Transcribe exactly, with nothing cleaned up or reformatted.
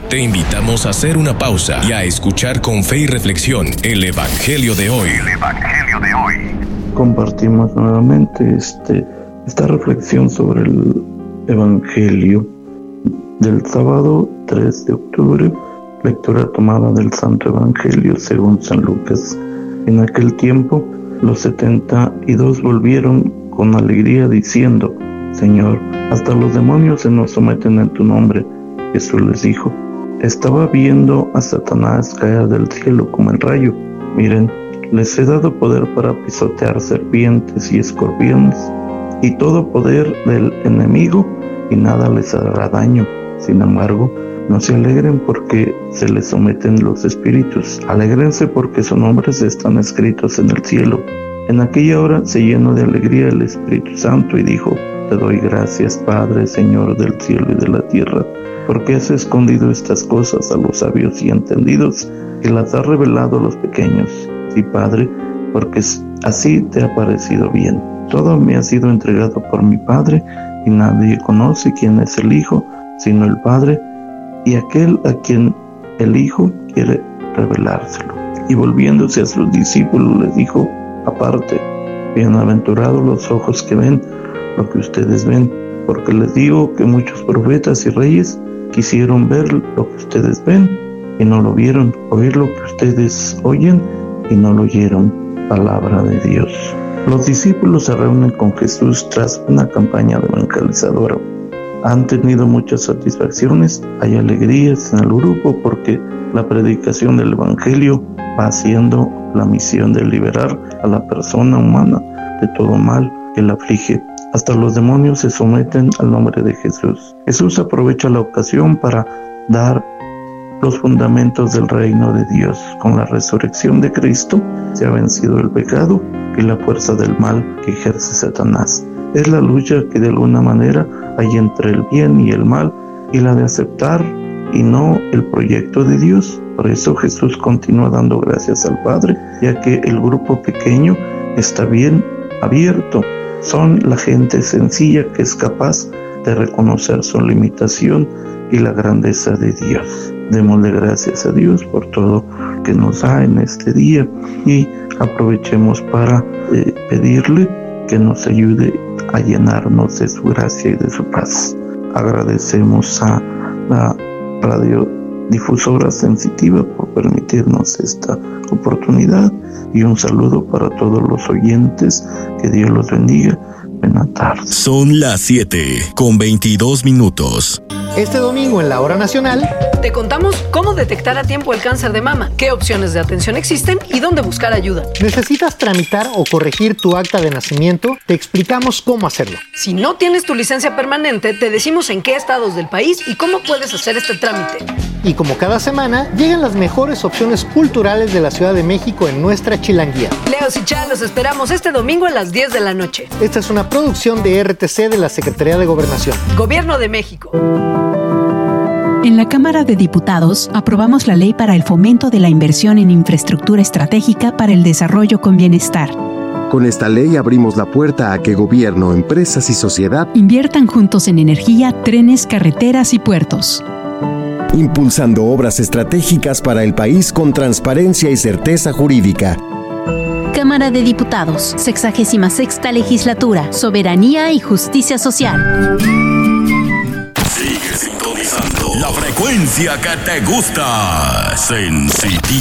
Te invitamos a hacer una pausa y a escuchar con fe y reflexión el Evangelio de hoy. El Evangelio de hoy. Compartimos nuevamente este, esta reflexión sobre el Evangelio del sábado tres de octubre, lectura tomada del Santo Evangelio según San Lucas. En aquel tiempo, los setenta y dos volvieron con alegría diciendo: Señor, hasta los demonios se nos someten en tu nombre. Jesús les dijo: Estaba viendo a Satanás caer del cielo como el rayo. Miren, les he dado poder para pisotear serpientes y escorpiones y todo poder del enemigo, y nada les hará daño. Sin embargo, no se alegren porque se les someten los espíritus. Alégrense porque sus nombres están escritos en el cielo. En aquella hora se llenó de alegría el Espíritu Santo y dijo: Te doy gracias, Padre, Señor del cielo y de la tierra, porque has escondido estas cosas a los sabios y entendidos y las has revelado a los pequeños. Sí, Padre, porque así te ha parecido bien. Todo me ha sido entregado por mi Padre, y nadie conoce quién es el Hijo, sino el Padre, y aquel a quien el Hijo quiere revelárselo. Y volviéndose a sus discípulos les dijo aparte: Bienaventurados los ojos que ven lo que ustedes ven, porque les digo que muchos profetas y reyes quisieron ver lo que ustedes ven y no lo vieron, oír lo que ustedes oyen y no lo oyeron. Palabra de Dios. Los discípulos se reúnen con Jesús tras una campaña evangelizadora. Han tenido muchas satisfacciones, hay alegrías en el grupo porque la predicación del Evangelio va haciendo la misión de liberar a la persona humana de todo mal que la aflige. Hasta los demonios se someten al nombre de Jesús. Jesús aprovecha la ocasión para dar los fundamentos del reino de Dios. Con la resurrección de Cristo se ha vencido el pecado y la fuerza del mal que ejerce Satanás. Es la lucha que de alguna manera hay entre el bien y el mal, y la de aceptar y no el proyecto de Dios. Por eso Jesús continúa dando gracias al Padre, ya que el grupo pequeño está bien abierto. Son la gente sencilla que es capaz de reconocer su limitación y la grandeza de Dios. Démosle gracias a Dios por todo que nos da en este día y aprovechemos para eh, pedirle que nos ayude a llenarnos de su gracia y de su paz. Agradecemos a la radiodifusora Sensitiva por permitirnos esta oportunidad y un saludo para todos los oyentes. Que Dios los bendiga. Buenas tardes. Son las siete con veintidós minutos. Este domingo en la Hora Nacional te contamos cómo detectar a tiempo el cáncer de mama, qué opciones de atención existen y dónde buscar ayuda. ¿Necesitas tramitar o corregir tu acta de nacimiento? Te explicamos cómo hacerlo. Si no tienes tu licencia permanente, te decimos en qué estados del país y cómo puedes hacer este trámite. Y como cada semana, llegan las mejores opciones culturales de la Ciudad de México en nuestra Chilanguía. Leos y Chá, los esperamos este domingo a las diez de la noche. Esta es una producción de R T C de la Secretaría de Gobernación. Gobierno de México. En la Cámara de Diputados aprobamos la ley para el fomento de la inversión en infraestructura estratégica para el desarrollo con bienestar. Con esta ley abrimos la puerta a que gobierno, empresas y sociedad inviertan juntos en energía, trenes, carreteras y puertos, impulsando obras estratégicas para el país con transparencia y certeza jurídica. Cámara de Diputados, sexagésima sexta legislatura, soberanía y justicia social. Sigue sintonizando la frecuencia que te gusta, Sensitiva.